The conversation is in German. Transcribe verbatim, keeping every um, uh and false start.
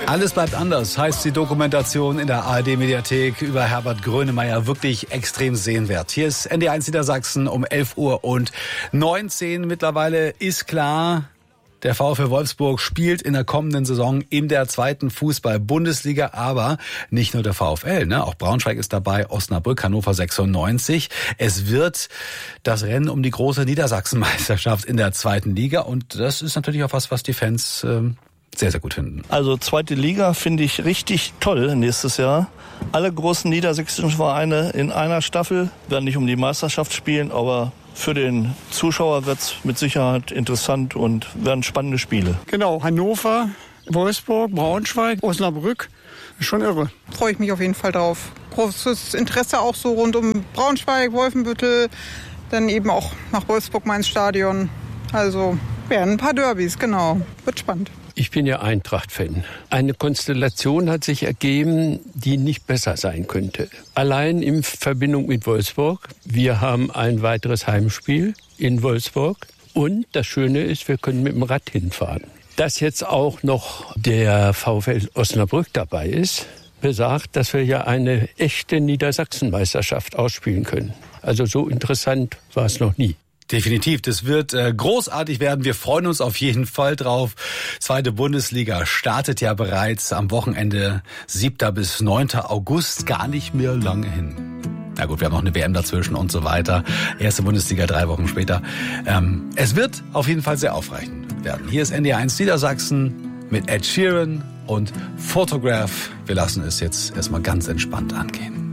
Alles bleibt anders, heißt die Dokumentation in der A R D-Mediathek über Herbert Grönemeyer, wirklich extrem sehenswert. Hier ist N D eins Niedersachsen um elf Uhr und neunzehn. Mittlerweile ist klar, der VfL Wolfsburg spielt in der kommenden Saison in der zweiten Fußball-Bundesliga, aber nicht nur der VfL, ne? Auch Braunschweig ist dabei, Osnabrück, Hannover sechsundneunzig. Es wird das Rennen um die große Niedersachsenmeisterschaft in der zweiten Liga und das ist natürlich auch was, was die Fans äh, sehr, sehr gut finden. Also zweite Liga finde ich richtig toll nächstes Jahr. Alle großen niedersächsischen Vereine in einer Staffel werden nicht um die Meisterschaft spielen, aber für den Zuschauer wird es mit Sicherheit interessant und werden spannende Spiele. Genau, Hannover, Wolfsburg, Braunschweig, Osnabrück, schon irre. Freue ich mich auf jeden Fall drauf. Großes Interesse auch so rund um Braunschweig, Wolfenbüttel, dann eben auch nach Wolfsburg mal ins Stadion. Also werden ein paar Derbys, genau. Wird spannend. Ich bin ja Eintracht-Fan. Eine Konstellation hat sich ergeben, die nicht besser sein könnte. Allein in Verbindung mit Wolfsburg. Wir haben ein weiteres Heimspiel in Wolfsburg. Und das Schöne ist, wir können mit dem Rad hinfahren. Dass jetzt auch noch der VfL Osnabrück dabei ist, besagt, dass wir ja eine echte Niedersachsenmeisterschaft ausspielen können. Also so interessant war es noch nie. Definitiv, das wird äh, großartig werden. Wir freuen uns auf jeden Fall drauf. Zweite Bundesliga startet ja bereits am Wochenende siebter bis neunter August, gar nicht mehr lange hin. Na gut, wir haben noch eine W M dazwischen und so weiter. Erste Bundesliga drei Wochen später. Ähm, es wird auf jeden Fall sehr aufreichend werden. Hier ist N D eins Niedersachsen mit Ed Sheeran und Photograph. Wir lassen es jetzt erstmal ganz entspannt angehen.